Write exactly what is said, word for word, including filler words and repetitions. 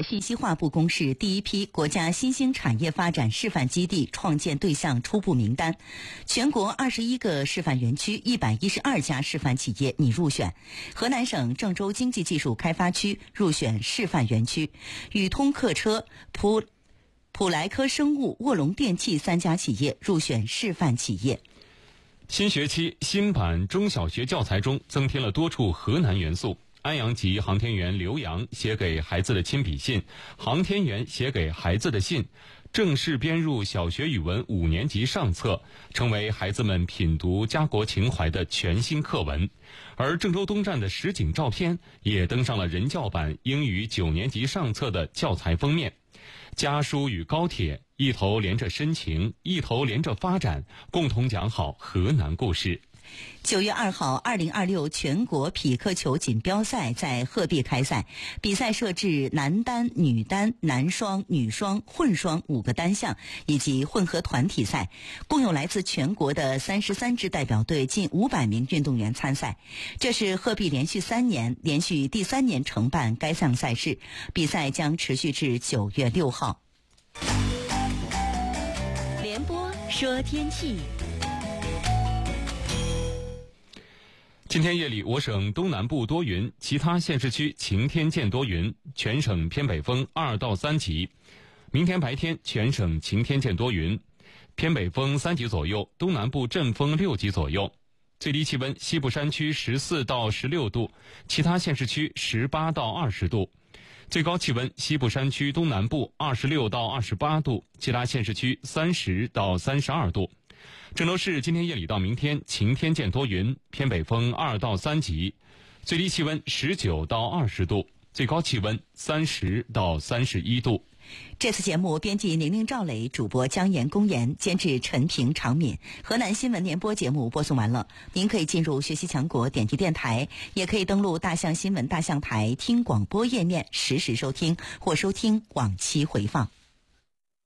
信息化部公示第一批国家新兴产业发展示范基地创建对象初步名单，全国二十一个示范园区，一百一十二家示范企业拟入选。河南省郑州经济技术开发区入选示范园区，宇通客车、普普莱科生物、卧龙电器三家企业入选示范企业。 新学期新版中小学教材中增添了多处河南元素。安阳籍航天员刘洋写给孩子的亲笔信，航天员写给孩子的信，正式编入小学语文五年级上册，成为孩子们品读家国情怀的全新课文。而郑州东站的实景照片也登上了人教版英语九年级上册的教材封面。家书与高铁，一头连着深情，一头连着发展，共同讲好河南故事。 九月二号，二零二六全国匹克球锦标赛在鹤壁开赛，比赛设置男单、女单、男双、女双、混双五个单项，以及混合团体赛，共有来自全国的三十三支代表队近五百名运动员参赛。这是鹤壁连续三年连续第三年承办该项赛事，比赛将持续至九月六号。 联播说天气。 今天夜里，我省东南部多云，其他县市区晴天见多云，全省偏北风二到三级。明天白天，全省晴天见多云，偏北风三级左右，东南部阵风六级左右。最低气温，西部山区十四到十六度，其他县市区十八到二十度。最高气温，西部山区东南部二十六到二十八度，其他县市区三十到三十二度。郑州市今天夜里到明天晴天见多云，偏北风二到三级，最低气温十九到二十度，最高气温三十到三十一度。 这次节目编辑宁宁、赵磊，主播姜岩、公岩，监制陈平、常敏。河南新闻联播节目播送完了，您可以进入学习强国点击电台，也可以登录大象新闻大象台听广播页面实时收听或收听往期回放。